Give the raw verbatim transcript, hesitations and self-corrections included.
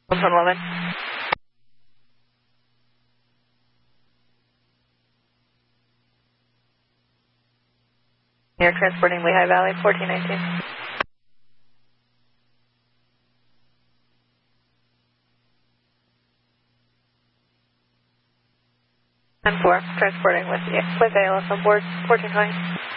one eleven. You're transporting Lehigh Valley, fourteen nineteen. ten four, transporting with, with A L S on board, fourteen twenty.